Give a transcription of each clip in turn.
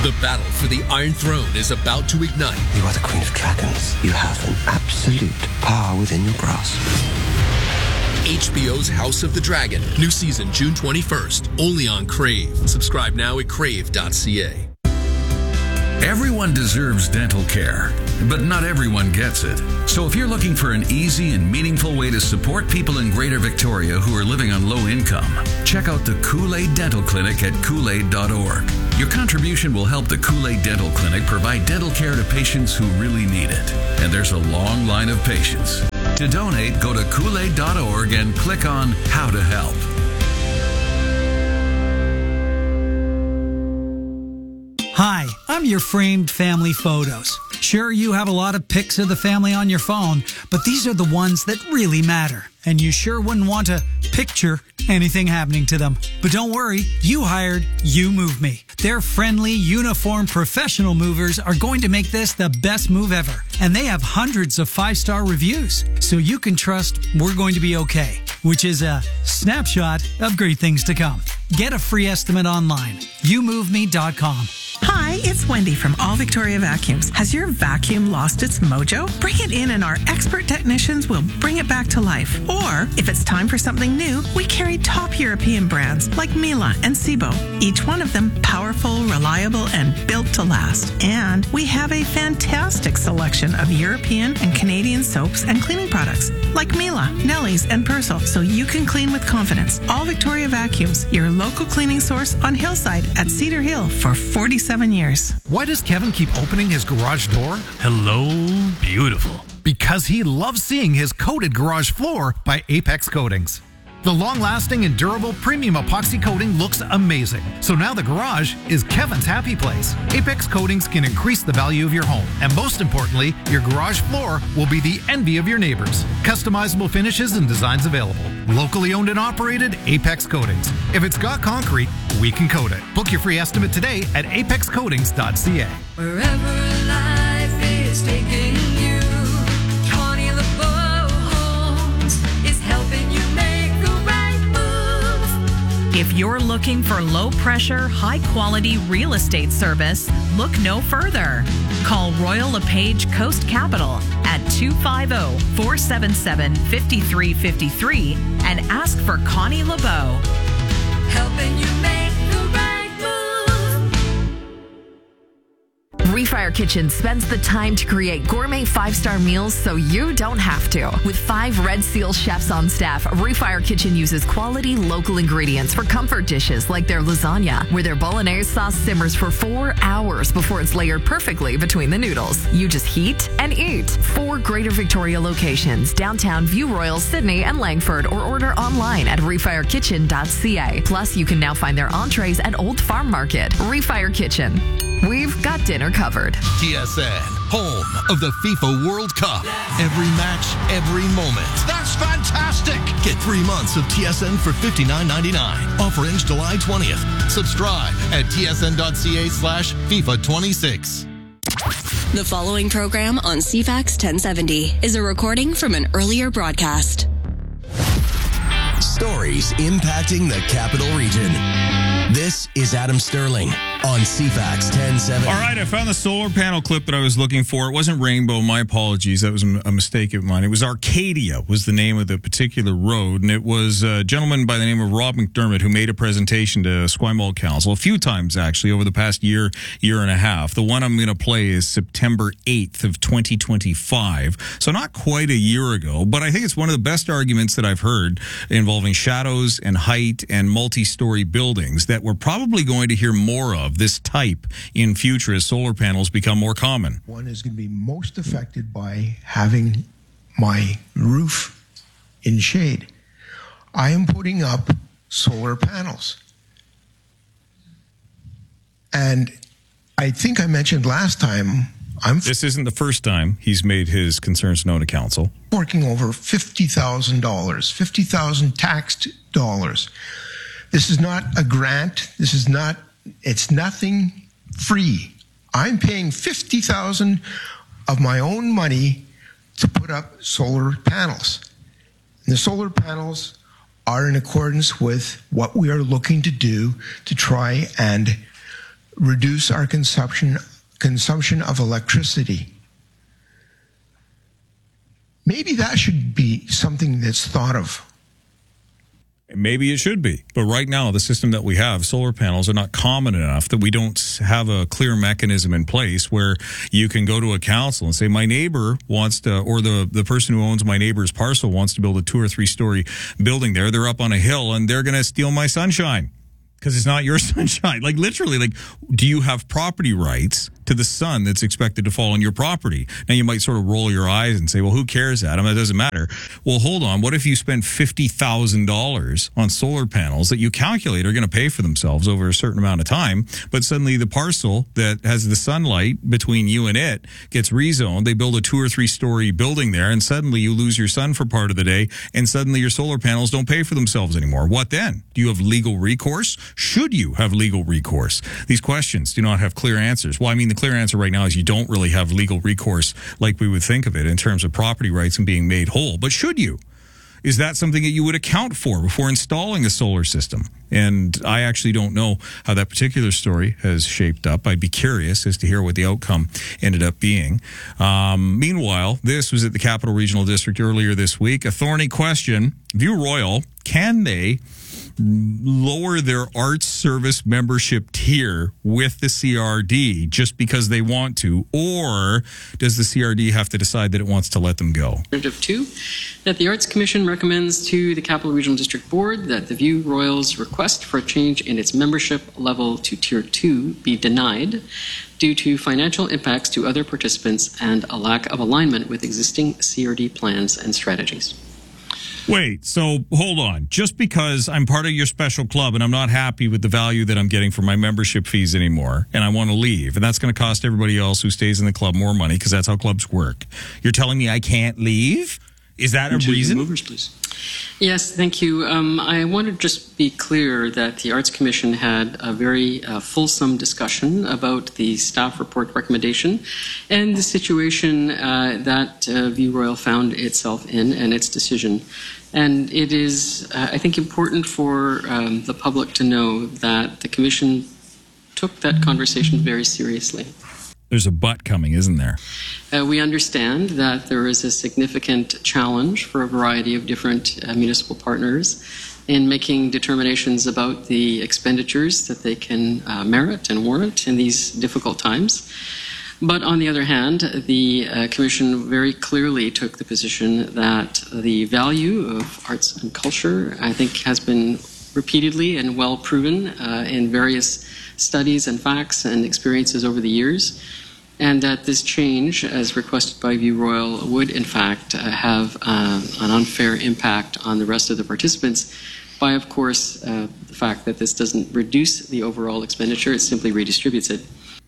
The battle for the Iron Throne is about to ignite. You are the Queen of Dragons. You have an absolute power within your grasp. HBO's House of the Dragon. New season June 21st. Only on Crave. Subscribe now at crave.ca. Everyone deserves dental care, but not everyone gets it. So if you're looking for an easy and meaningful way to support people in Greater Victoria who are living on low income, check out the Kool-Aid Dental Clinic at Kool-Aid.org. Your contribution will help the Kool-Aid Dental Clinic provide dental care to patients who really need it. And there's a long line of patients. To donate, go to Kool-Aid.org and click on How to Help. Hi, I'm your framed family photos. Sure, you have a lot of pics of the family on your phone, but these are the ones that really matter. And you sure wouldn't want to picture anything happening to them. But don't worry, you hired You Move Me. Their friendly, uniformed, professional movers are going to make this the best move ever. And they have hundreds of 5-star reviews, so you can trust we're going to be okay, which is a snapshot of great things to come. Get a free estimate online. YouMoveMe.com. Hi, it's Wendy from All Victoria Vacuums. Has your vacuum lost its mojo? Bring it in and our expert technicians will bring it back to life. Or, if it's time for something new, we carry top European brands like Miele and Sebo. Each one of them powerful, reliable, and built to last. And we have a fantastic selection of European and Canadian soaps and cleaning products like Miele, Nellie's, and Persil, so you can clean with confidence. All Victoria Vacuums, your local cleaning source on Hillside at Cedar Hill for 47 years. Why does Kevin keep opening his garage door? Hello, beautiful. Because he loves seeing his coated garage floor by Apex Coatings. The long-lasting and durable premium epoxy coating looks amazing. So now the garage is Kevin's happy place. Apex Coatings can increase the value of your home. And most importantly, your garage floor will be the envy of your neighbors. Customizable finishes and designs available. Locally owned and operated, Apex Coatings. If it's got concrete, we can coat it. Book your free estimate today at apexcoatings.ca. Wherever life is taking you, Connie LeBeau Homes is helping you make the right move. If you're looking for low-pressure, high-quality real estate service, look no further. Call Royal LePage Coast Capital at 250-477-5353 and ask for Connie LeBeau. Helping you make the right move. Refire Kitchen spends the time to create gourmet 5-star meals so you don't have to. With 5 Red Seal chefs on staff, Refire Kitchen uses quality local ingredients for comfort dishes like their lasagna, where their bolognese sauce simmers for 4 hours before it's layered perfectly between the noodles. You just heat and eat. 4 Greater Victoria locations, downtown, View Royal, Sydney, and Langford, or order online at refirekitchen.ca. Plus, you can now find their entrees at Old Farm Market. Refire Kitchen. We've got dinner covered. TSN, home of the FIFA World Cup. Every match, every moment. That's fantastic! Get 3 months of TSN for $59.99. Offer ends July 20th. Subscribe at tsn.ca/FIFA26. The following program on CFAX 1070 is a recording from an earlier broadcast. Stories impacting the Capital Region. This is Adam Sterling on CFAX 1070. All right, I found the solar panel clip that I was looking for. It wasn't Rainbow. My apologies. That was a mistake of mine. It was Arcadia was the name of the particular road, and it was a gentleman by the name of Rob McDermott who made a presentation to Esquimalt Council a few times, actually, over the past year and a half. The one I'm going to play is September 8th of 2025, so not quite a year ago, but I think it's one of the best arguments that I've heard involving shadows and height and multi-story buildings that we're probably going to hear more of this type in future as solar panels become more common. One is going to be most affected by having my roof in shade. I am putting up solar panels. And I think I mentioned last time, this isn't the first time he's made his concerns known to council. Working over $50,000, 50,000 taxed dollars. This is not a grant. It's nothing free. I'm paying $50,000 of my own money to put up solar panels. And the solar panels are in accordance with what we are looking to do to try and reduce our consumption of electricity. Maybe that should be something that's thought of. Maybe it should be. But right now, the system that we have, solar panels, are not common enough that we don't have a clear mechanism in place where you can go to a council and say, my neighbor wants to, or the person who owns my neighbor's parcel wants to build a 2 or 3 story building there. They're up on a hill and they're going to steal my sunshine because it's not your sunshine. Like literally, like, do you have property rights to the sun that's expected to fall on your property? Now you might sort of roll your eyes and say, well, who cares, Adam? That doesn't matter. Well, hold on. What if you spend $50,000 on solar panels that you calculate are going to pay for themselves over a certain amount of time, but suddenly the parcel that has the sunlight between you and it gets rezoned. They build a 2 or 3 story building there, and suddenly you lose your sun for part of the day, and suddenly your solar panels don't pay for themselves anymore. What then? Do you have legal recourse? Should you have legal recourse? These questions do not have clear answers. Well, I mean, the clear answer right now is you don't really have legal recourse like we would think of it in terms of property rights and being made whole. But should you? Is that something that you would account for before installing a solar system? And I actually don't know how that particular story has shaped up. I'd be curious as to hear what the outcome ended up being. Meanwhile, this was at the Capital Regional District earlier this week. A thorny question. View Royal, can they lower their arts service membership tier with the CRD just because they want to, or does the CRD have to decide that it wants to let them go? Alternative 2, that the Arts Commission recommends to the Capital Regional District Board that the View Royal's request for a change in its membership level to Tier 2 be denied due to financial impacts to other participants and a lack of alignment with existing CRD plans and strategies. Wait, so hold on. Just because I'm part of your special club and I'm not happy with the value that I'm getting for my membership fees anymore, and I want to leave, and that's going to cost everybody else who stays in the club more money because that's how clubs work. You're telling me I can't leave? Is that a reason? Movers, please. Yes, thank you. I want to just be clear that the Arts Commission had a very fulsome discussion about the staff report recommendation and the situation that View Royal found itself in and its decision. And it is, I think, important for the public to know that the Commission took that conversation very seriously. There's a but coming, isn't there? We understand that there is a significant challenge for a variety of different municipal partners in making determinations about the expenditures that they can merit and warrant in these difficult times. But on the other hand, the Commission very clearly took the position that the value of arts and culture, I think, has been repeatedly and well proven in various studies and facts and experiences over the years, and that this change, as requested by View Royal, would in fact have an unfair impact on the rest of the participants by, of course, the fact that this doesn't reduce the overall expenditure, it simply redistributes it.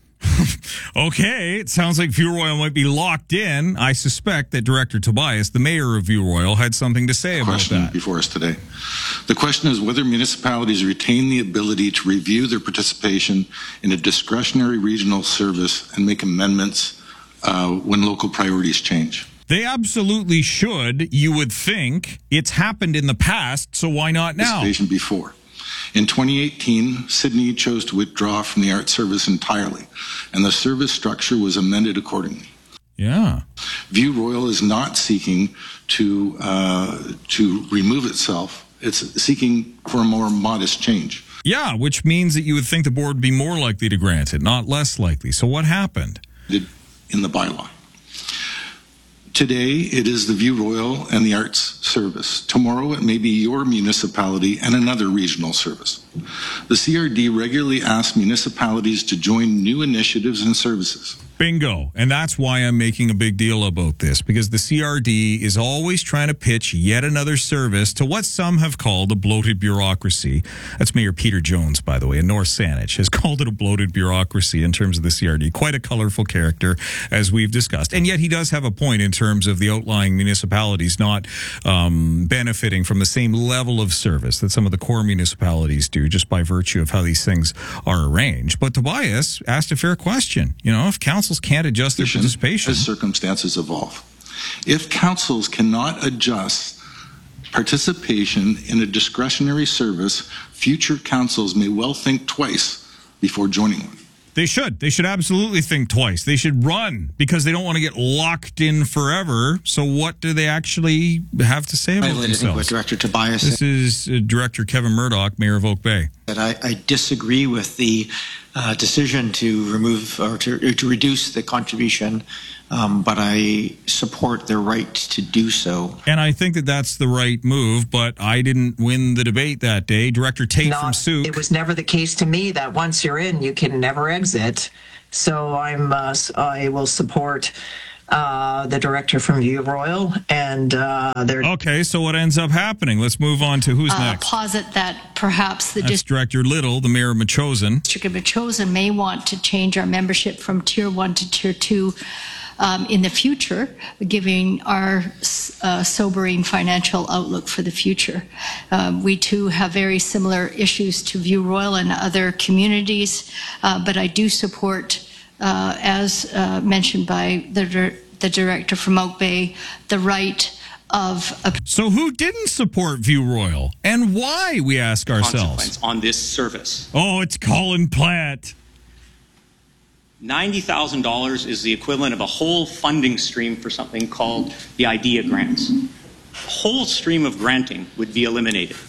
Okay, it sounds like View Royal might be locked in. I suspect that Director Tobias, the mayor of View Royal, had something to say about that. Before us today. The question is whether municipalities retain the ability to review their participation in a discretionary regional service and make amendments when local priorities change. They absolutely should. You would think it's happened in the past, so why not now? Participation before. In 2018, Sydney chose to withdraw from the Arts Service entirely, and the service structure was amended accordingly. Yeah. View Royal is not seeking to remove itself. It's seeking for a more modest change. Yeah, which means that you would think the board would be more likely to grant it, not less likely. So what happened? In the bylaw. Today, it is the View Royal and the Arts Service. Tomorrow, it may be your municipality and another regional service. The CRD regularly asks municipalities to join new initiatives and services. Bingo. And that's why I'm making a big deal about this, because the CRD is always trying to pitch yet another service to what some have called a bloated bureaucracy. That's Mayor Peter Jones, by the way, in North Saanich, has called it a bloated bureaucracy in terms of the CRD. Quite a colorful character, as we've discussed. And yet he does have a point in terms of the outlying municipalities not benefiting from the same level of service that some of the core municipalities do, just by virtue of how these things are arranged. But Tobias asked a fair question. You know, if councils can't adjust their participation as circumstances evolve. If councils cannot adjust participation in a discretionary service, future councils may well think twice before joining one. They should. They should absolutely think twice. They should run because they don't want to get locked in forever. So what do they actually have to say about themselves? I think what Director Tobias This is Director Kevin Murdoch, Mayor of Oak Bay. I disagree with the decision to remove or to reduce the contribution, but I support their right to do so. And I think that that's the right move, but I didn't win the debate that day. Director Tate from Souk. It was never the case to me that once you're in, you can never exit. So I will support the director from View Royal and their... Okay, so what ends up happening? Let's move on to who's next. Posit that perhaps the That's Director Little, the Mayor of Metchosin. District of Metchosin may want to change our membership from Tier 1 to Tier 2 in the future, giving our sobering financial outlook for the future. We too have very similar issues to View Royal and other communities, but I do support, as mentioned by the director from Oak Bay, the right of... So who didn't support View Royal? And why, we ask ourselves? On this service. Oh, it's Colin Platt. $90,000 is the equivalent of a whole funding stream for something called the IDEA grants. The whole stream of granting would be eliminated.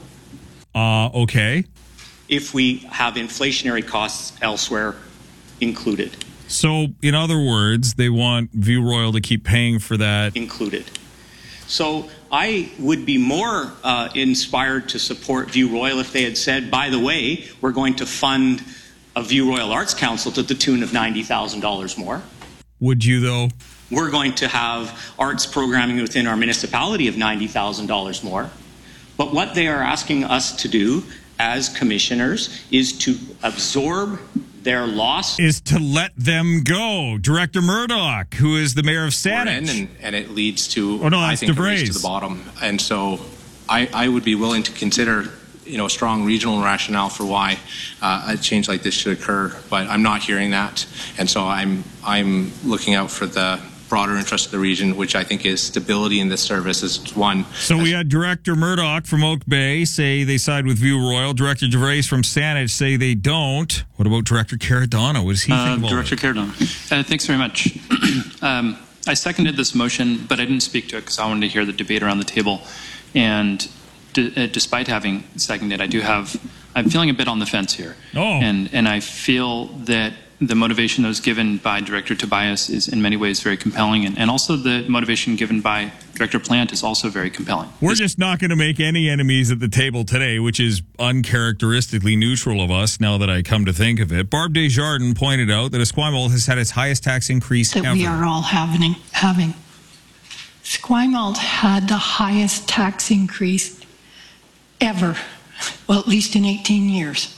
Okay. If we have inflationary costs elsewhere included. So, in other words, they want View Royal to keep paying for that. Included. So I would be more inspired to support View Royal if they had said, by the way, we're going to fund a View Royal Arts Council to the tune of $90,000 more. Would you, though? We're going to have arts programming within our municipality of $90,000 more. But what they are asking us to do as commissioners is to absorb their loss. Is to let them go. Director Murdoch, who is the mayor of Saanich. And it leads to, I think, a race to the bottom. And so I would be willing to consider a strong regional rationale for why a change like this should occur, but I'm not hearing that, and so I'm looking out for the broader interest of the region, which I think is stability in this service is one. So we had Director Murdoch from Oak Bay say they side with View Royal. Director DeVries from Saanich say they don't. What about Director Caradonna? What does he think about Director Caradonna. Thanks very much. I seconded this motion, but I didn't speak to it because I wanted to hear the debate around the table, and despite having seconded, I'm feeling a bit on the fence here. And I feel that the motivation that was given by Director Tobias is in many ways very compelling, and also the motivation given by Director Plant is also very compelling. We're just not going to make any enemies at the table today, which is uncharacteristically neutral of us now that I come to think of it. Barb Desjardins pointed out that Esquimalt has had its highest tax increase that ever. We are all having. Esquimalt had the highest tax increase ever, well, at least in 18 years.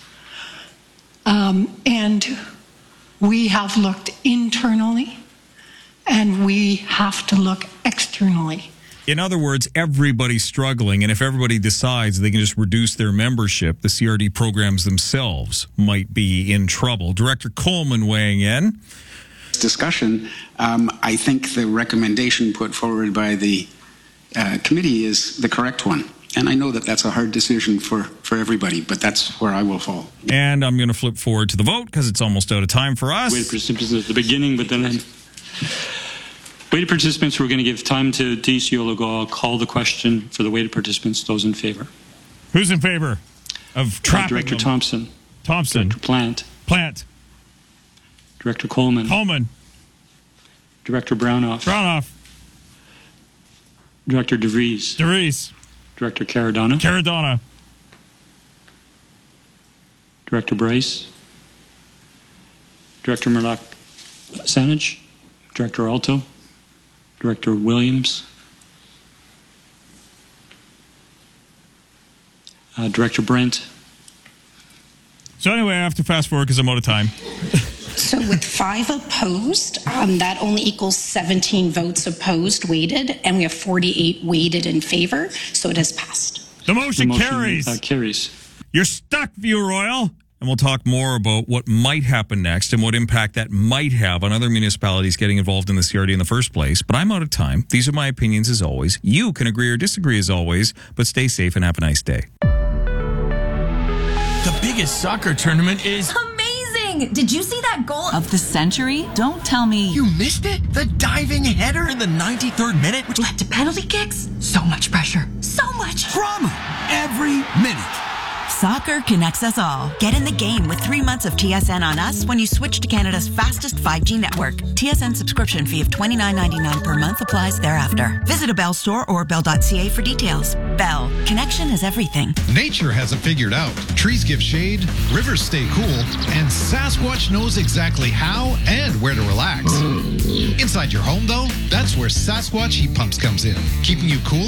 And we have looked internally, and we have to look externally. In other words, everybody's struggling, and if everybody decides they can just reduce their membership, the CRD programs themselves might be in trouble. Director Coleman weighing in. Discussion, I think the recommendation put forward by the committee is the correct one. And I know that that's a hard decision for everybody, but that's where I will fall. And I'm going to flip forward to the vote because it's almost out of time for us. Weighted participants at the beginning, but then weighted participants, we're going to give time to DCO Legault. I'll call the question for the weighted participants. Those in favor? Who's in favor of trapping Director them? Thompson. Director Plant. Director Coleman. Director Brownoff. Director DeVries. Director Caradonna. Director Bryce. Director Murdoch Saanich. Director Alto. Director Williams. Director Brent. So anyway, I have to fast forward because I'm out of time. So with 5 opposed, that only equals 17 votes opposed weighted, and we have 48 weighted in favor, so it has passed. The motion carries. You're stuck, View Royal. And we'll talk more about what might happen next and what impact that might have on other municipalities getting involved in the CRD in the first place. But I'm out of time. These are my opinions as always. You can agree or disagree as always, but stay safe and have a nice day. The biggest soccer tournament is amazing! Dang, did you see that goal Of the century? Don't tell me. You missed it? The diving header in the 93rd minute, which led to penalty kicks? So much pressure. So much drama every minute. Soccer connects us all. Get in the game with 3 months of TSN on us when you switch to Canada's fastest 5G network. TSN subscription fee of $29.99 per month applies thereafter. Visit a Bell store or bell.ca for details. Bell. Connection is everything. Nature has it figured out. Trees give shade, rivers stay cool, and Sasquatch knows exactly how and where to relax. Inside your home, though, that's where Sasquatch heat pumps comes in, keeping you cool